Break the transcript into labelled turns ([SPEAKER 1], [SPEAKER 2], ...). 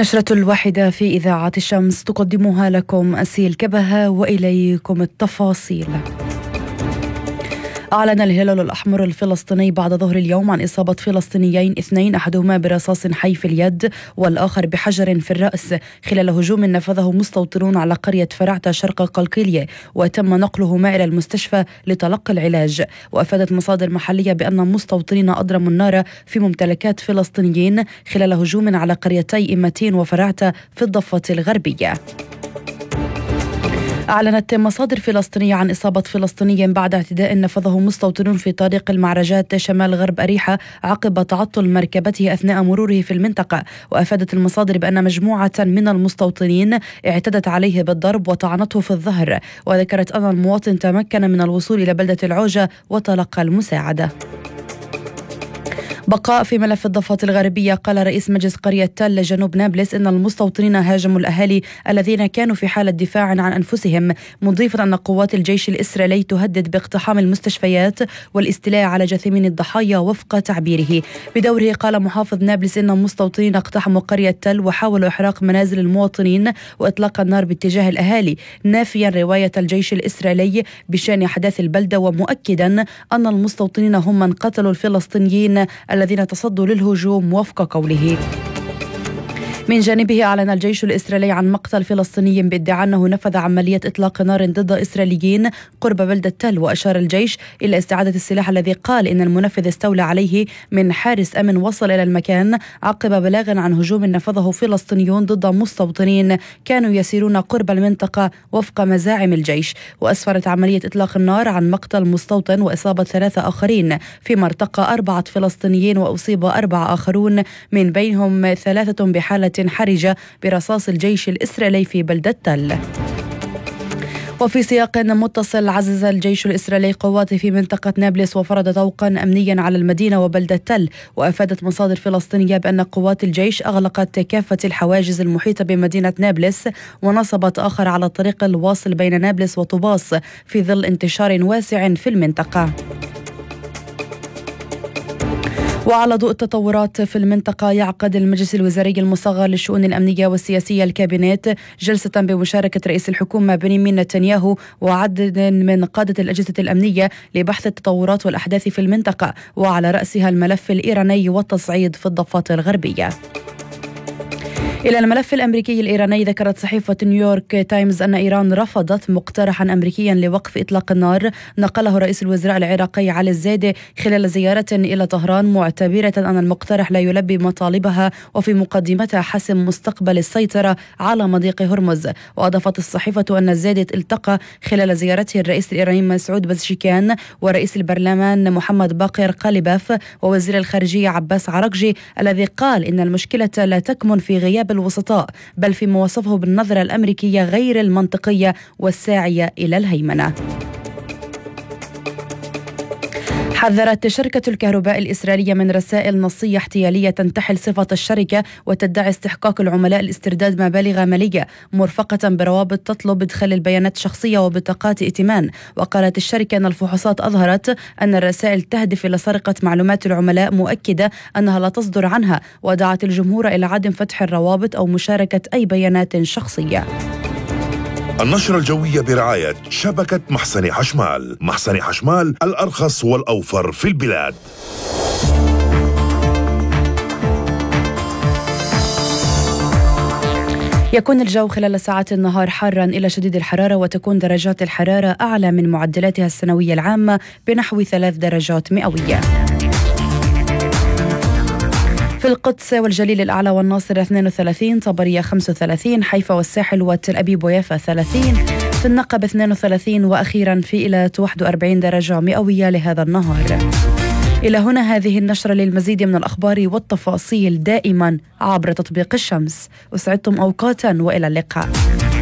[SPEAKER 1] نشرة الواحدة في إذاعة الشمس تقدمها لكم أسيل كبهة، وإليكم التفاصيل. أعلن الهلال الأحمر الفلسطيني بعد ظهر اليوم عن إصابة فلسطينيين 2، أحدهما برصاص حي في اليد والآخر بحجر في الرأس، خلال هجوم نفذه مستوطنون على قرية فرعتة شرق قلقيلية، وتم نقلهما إلى المستشفى لتلقي العلاج. وأفادت مصادر محلية بأن مستوطنين أضرموا النار في ممتلكات فلسطينيين خلال هجوم على قريتي إمتين وفرعتة في الضفة الغربية. أعلنت مصادر فلسطينية عن إصابة فلسطيني بعد اعتداء نفذه مستوطنون في طريق المعرجات شمال غرب أريحة عقب تعطل مركبته أثناء مروره في المنطقة. وأفادت المصادر بأن مجموعة من المستوطنين اعتدت عليه بالضرب وطعنته في الظهر، وذكرت أن المواطن تمكن من الوصول إلى بلدة العوجة وتلقى المساعدة. بقاء في ملف الضفة الغربية، قال رئيس مجلس قرية تل جنوب نابلس إن المستوطنين هاجموا الأهالي الذين كانوا في حالة دفاع عن أنفسهم، مضيفا أن قوات الجيش الإسرائيلي تهدد باقتحام المستشفيات والاستيلاء على جثامين الضحايا وفق تعبيره. بدوره قال محافظ نابلس إن المستوطنين اقتحموا قرية تل وحاولوا إحراق منازل المواطنين وإطلاق النار باتجاه الأهالي، نافيا رواية الجيش الإسرائيلي بشأن أحداث البلدة، ومؤكدا أن المستوطنين هم من قتلوا الفلسطينيين الذين تصدوا للهجوم وفق قوله. من جانبه أعلن الجيش الإسرائيلي عن مقتل فلسطيني بادعاء أنه نفذ عملية إطلاق نار ضد إسرائيليين قرب بلدة تل. وأشار الجيش إلى استعادة السلاح الذي قال إن المنفذ استولى عليه من حارس أمن وصل إلى المكان عقب بلاغ عن هجوم نفذه فلسطينيون ضد مستوطنين كانوا يسيرون قرب المنطقة وفق مزاعم الجيش. وأسفرت عملية إطلاق النار عن مقتل مستوطن وإصابة 3 آخرين، فيما ارتقى 4 فلسطينيين وأصيب 4 آخرون، من بينهم 3 بحالة حرجة برصاص الجيش الإسرائيلي في بلدة تل. وفي سياق متصل، عزز الجيش الإسرائيلي قواته في منطقة نابلس وفرض طوقا أمنيا على المدينة وبلدة تل. وأفادت مصادر فلسطينية بأن قوات الجيش أغلقت كافة الحواجز المحيطة بمدينة نابلس ونصبت آخر على الطريق الواصل بين نابلس وطوباس في ظل انتشار واسع في المنطقة. وعلى ضوء التطورات في المنطقة، يعقد المجلس الوزاري المصغر للشؤون الأمنية والسياسية الكابينت جلسة بمشاركة رئيس الحكومة بنيامين نتنياهو وعدد من قادة الأجهزة الأمنية لبحث التطورات والأحداث في المنطقة، وعلى رأسها الملف الإيراني والتصعيد في الضفة الغربية. إلى الملف الأمريكي الإيراني، ذكرت صحيفة نيويورك تايمز أن إيران رفضت مقترحا أمريكيا لوقف إطلاق النار نقله رئيس الوزراء العراقي علي الزايدي خلال زيارة إلى طهران، معتبرة أن المقترح لا يلبي مطالبها وفي مقدمتها حسم مستقبل السيطرة على مضيق هرمز. وأضافت الصحيفة أن الزايدي التقى خلال زيارته الرئيس الإيراني مسعود بزشكيان ورئيس البرلمان محمد باقر قالباف ووزير الخارجية عباس عراقجي، الذي قال إن المشكلة لا تكمن في غياب الوسطاء بل فيما وصفه بالنظرة الأمريكية غير المنطقية والساعية إلى الهيمنة. حذرت شركة الكهرباء الإسرائيلية من رسائل نصية احتيالية تنتحل صفة الشركة وتدعي استحقاق العملاء لاسترداد مبالغ مالية، مرفقة بروابط تطلب إدخال البيانات الشخصية وبطاقات ائتمان. وقالت الشركة أن الفحوصات أظهرت أن الرسائل تهدف إلى سرقة معلومات العملاء، مؤكدة أنها لا تصدر عنها، ودعت الجمهور إلى عدم فتح الروابط أو مشاركة أي بيانات شخصية.
[SPEAKER 2] النشرة الجوية برعاية شبكة محسن حشمال. محسن حشمال، الأرخص والأوفر في البلاد.
[SPEAKER 1] يكون الجو خلال ساعات النهار حارا إلى شديد الحرارة، وتكون درجات الحرارة أعلى من معدلاتها السنوية العامة بنحو 3 درجات مئوية. في القدس والجليل الأعلى والناصر 32، طبرية 35، حيفا والساحل وتل أبيب ويافا 30، في النقب 32، وأخيرا في إيلات 41 درجة مئوية لهذا النهار. إلى هنا هذه النشرة. للمزيد من الأخبار والتفاصيل دائما عبر تطبيق الشمس. أسعدتم أوقاتا وإلى اللقاء.